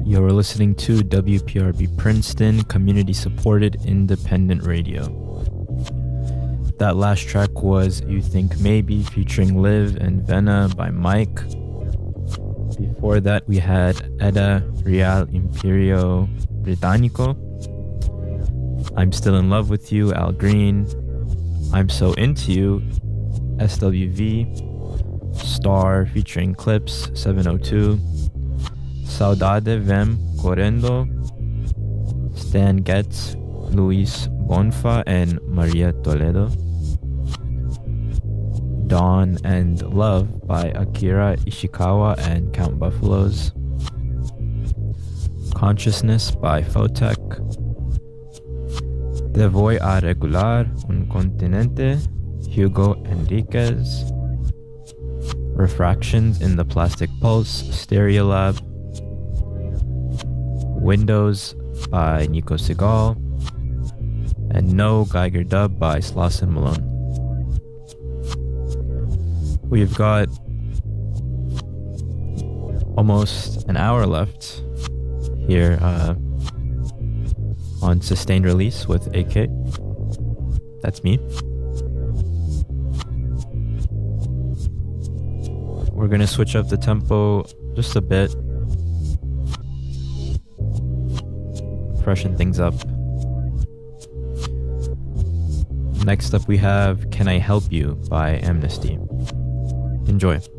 You're listening to WPRB Princeton, community-supported independent radio. That last track was You Think Maybe featuring Liv and Venna by Mike. Before that, we had Edda Real Imperio Britannico. I'm Still in Love with You, Al Green. I'm So Into You, SWV. Star featuring Clips, 702. Saudade Vem Correndo, Stan Getz, Luis Bonfa, and Maria Toledo. Dawn and Love by Akira Ishikawa and Count Buffaloes. Consciousness by Photek. De Voy a Regular Un Continente, Hugo Enriquez. Refractions in the Plastic Pulse, Stereolab. Windows by Nico Segal, and No Geiger Dub by Slauson Malone. We've got almost an hour left here on Sustained Release with AK. That's me. We're gonna switch up the tempo just a bit, freshen things up. Next up we have Can I Help You by Amnesty. Enjoy.